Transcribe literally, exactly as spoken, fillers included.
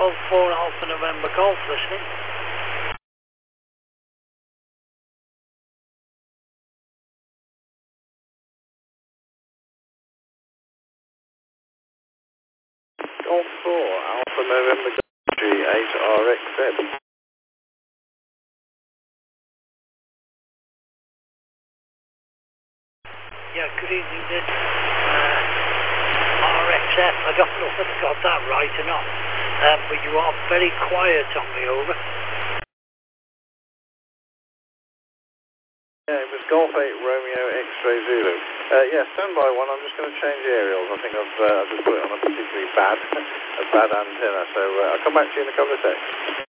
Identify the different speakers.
Speaker 1: Golf four Alpha November Golf listening.
Speaker 2: Golf four Alpha November Golf G eight R X Z.
Speaker 1: Yeah, good evening, this uh, R X F. I don't know if I got that right or not, um, but you are very quiet on me, over.
Speaker 2: Yeah, it was Golf eight Romeo X-Ray Zulu. Uh, yeah, stand by one. I'm just going to change the aerials. I think I've, uh, I've just put it on a particularly bad, a bad antenna. So uh, I'll come back to you in a couple of seconds.